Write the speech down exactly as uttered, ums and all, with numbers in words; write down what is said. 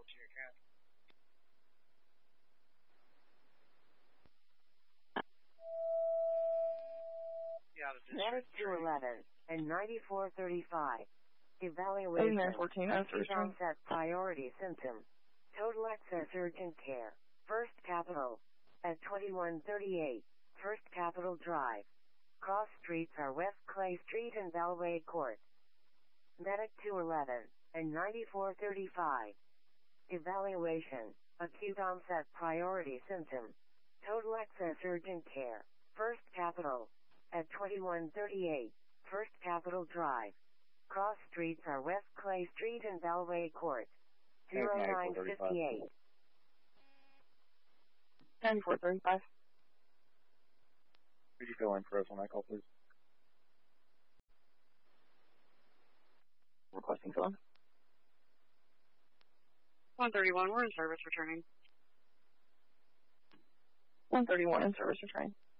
Virginia County. Medic two eleven and ninety-four thirty-five. Oh, Evaluation. nine fourteen, Acute onset priority symptom. Total access urgent care. First Capital. At twenty-one thirty-eight. First Capital Drive. Cross streets are West Clay Street and Valway Court. Medic two eleven and ninety-four thirty-five. Evaluation. Acute onset priority symptom. Total access urgent care. First Capital. At twenty-one thirty-eight. First Capital Drive. Cross streets are West Clay Street and Valway Court. zero nine fifty-eight. ninety-four thirty-five. Could you fill in for us on that call, please? Requesting fill in. one thirty-one, we're in service returning. one thirty-one in service returning.